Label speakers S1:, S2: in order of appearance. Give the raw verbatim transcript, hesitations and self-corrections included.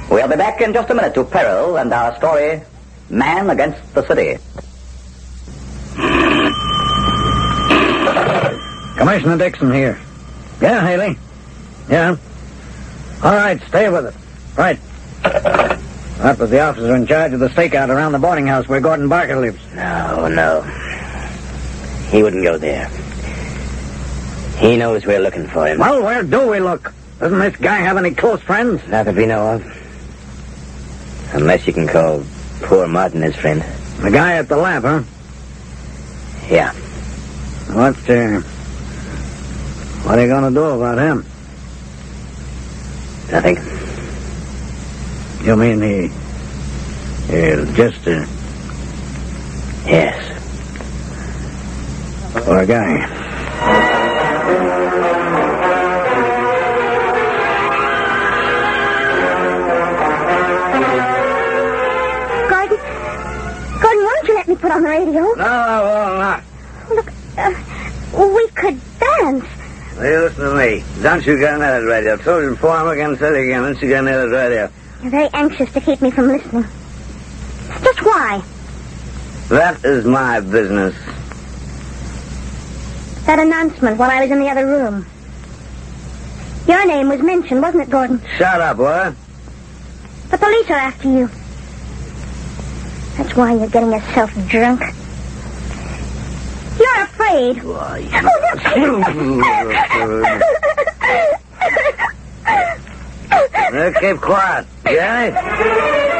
S1: We'll be back in just a minute to Peril and our story, Man Against the City.
S2: Commissioner Dixon here. Yeah, Haley? Yeah? All right, stay with it. Right. That was the officer in charge of the stakeout around the boarding house where Gordon Barker lives.
S3: No, no. He wouldn't go there. He knows we're looking for him.
S2: Well, where do we look? Doesn't this guy have any close friends?
S3: Not that we know of. Unless you can call poor Martin his friend.
S2: The guy at the lab, huh?
S3: Yeah.
S2: What, uh... What are you gonna do about him?
S3: Nothing.
S2: You mean he... He'll just, uh...
S3: Yes.
S2: Poor guy.
S4: Gordon? Gordon, why don't you let me put on the radio?
S2: No, I will not.
S4: Look, uh, we could dance.
S2: Hey, listen to me. Don't you get near that radio. Children form again, say it again. Don't you get near that radio.
S4: You're very anxious to keep me from listening. Just why?
S2: That is my business.
S4: That announcement while I was in the other room. Your name was mentioned, wasn't it, Gordon?
S2: Shut up, boy.
S4: The police are after you. That's why you're getting yourself drunk. You're afraid.
S2: Why?
S4: Oh,
S2: Now, keep quiet, Jenny.